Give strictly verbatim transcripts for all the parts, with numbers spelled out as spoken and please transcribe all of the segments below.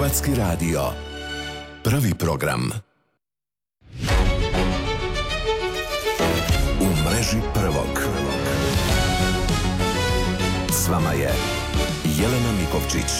Hrvatski radio. Prvi program. U mreži prvog. S vama je Jelena Mikovčić.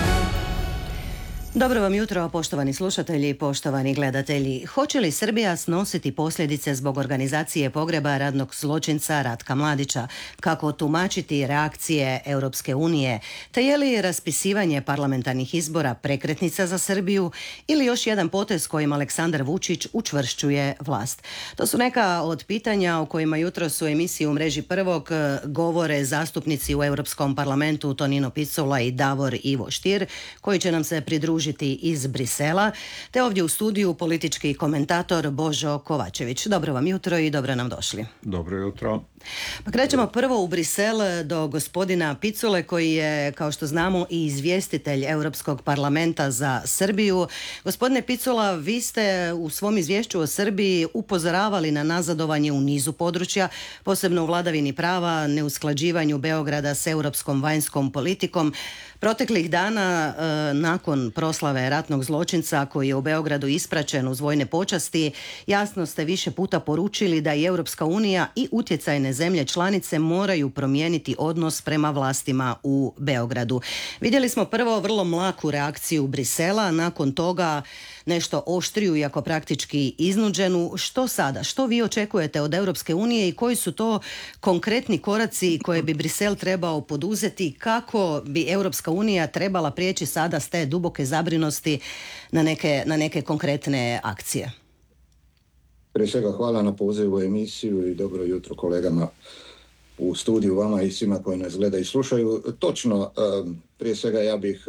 Dobro vam jutro, poštovani slušatelji i poštovani gledatelji. Hoće li Srbija snositi posljedice zbog organizacije pogreba ratnog zločinca Ratka Mladića? Kako tumačiti reakcije Europske unije? Te je li raspisivanje parlamentarnih izbora prekretnica za Srbiju ili još jedan potez kojim Aleksandar Vučić učvršćuje vlast? To su neka od pitanja o kojima jutros u emisiji U mreži prvog govore zastupnici u Europskom parlamentu Tonino Picula i Davor Ivo Stier, koji će nam se pridružiti iz Brisela, te ovdje u studiju politički komentator Božo Kovačević. Dobro vam jutro i dobro nam došli. Dobro jutro. Pa krećemo prvo u Brisel do gospodina Picule, koji je, kao što znamo, i izvjestitelj Europskog parlamenta za Srbiju. Gospodine Picula, vi ste u svom izvješću o Srbiji upozoravali na nazadovanje u nizu područja, posebno u vladavini prava, neusklađivanju Beograda s europskom vanjskom politikom. Proteklih dana, e, nakon proslave ratnog zločinca koji je u Beogradu ispraćen uz vojne počasti, jasno ste više puta poručili da i Europska unija i utjecajne zemlje članice moraju promijeniti odnos prema vlastima u Beogradu. Vidjeli smo prvo vrlo mlaku reakciju Brisela, nakon toga nešto oštriju, iako praktički iznuđenu. Što sada? Što vi očekujete od Europske unije i koji su to konkretni koraci koje bi Brisel trebao poduzeti? Kako bi Europska unija trebala prijeći sada s te duboke zabrinosti na neke, na neke konkretne akcije? Prije svega hvala na pozivu u emisiju i dobro jutro kolegama u studiju, vama i svima koji nas gledaju i slušaju. Točno, prije svega ja bih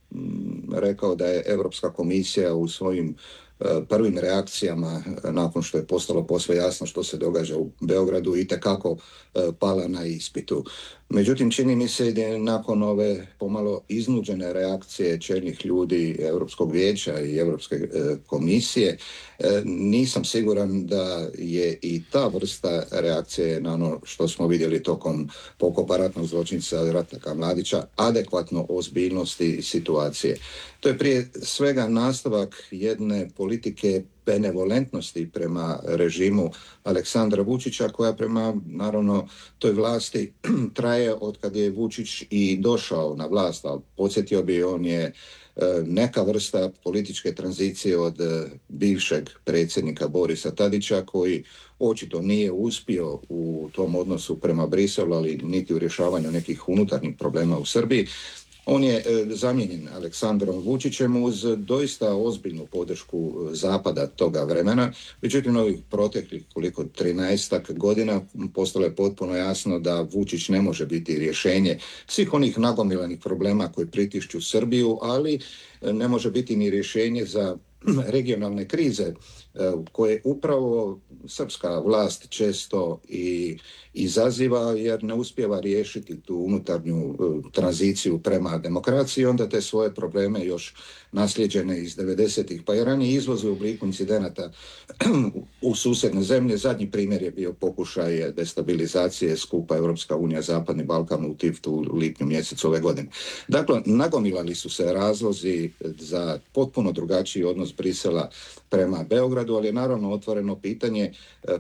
rekao da je Europska komisija u svojim prvim reakcijama, nakon što je postalo posve jasno što se događa u Beogradu, itekako pala na ispitu. Međutim, čini mi se da je nakon ove pomalo iznuđene reakcije čelnih ljudi Europskog vijeća i Europske komisije, nisam siguran da je i ta vrsta reakcije na ono što smo vidjeli tokom pokopa ratnog zločinca Ratka Mladića adekvatno ozbiljnosti situacije. To je prije svega nastavak jedne politike benevolentnosti prema režimu Aleksandra Vučića, koja prema, naravno, toj vlasti traje od kad je Vučić i došao na vlast, ali podsjetio bi, on je neka vrsta političke tranzicije od bivšeg predsjednika Borisa Tadića, koji očito nije uspio u tom odnosu prema Briselu, ali niti u rješavanju nekih unutarnjih problema u Srbiji. On je zamijenjen Aleksandrom Vučićem uz doista ozbiljnu podršku zapada toga vremena. Međutim, ovih proteklih koliko trinaestak godina postalo je potpuno jasno da Vučić ne može biti rješenje svih onih nagomilanih problema koji pritišću Srbiju, ali ne može biti ni rješenje za regionalne krize koje upravo srpska vlast često i izaziva, jer ne uspijeva riješiti tu unutarnju tranziciju prema demokraciji, onda te svoje probleme još nasljeđene iz devedesetih pa i ranije izvoze u obliku incidenata u susjedne zemlje. Zadnji primjer je bio pokušaj destabilizacije skupa Europska unija Zapadni Balkan u Tiftu u lipnju mjesecu ove godine. Dakle, nagomilali su se razlozi za potpuno drugačiji odnos Brisela prema Beogradu, ali je naravno otvoreno pitanje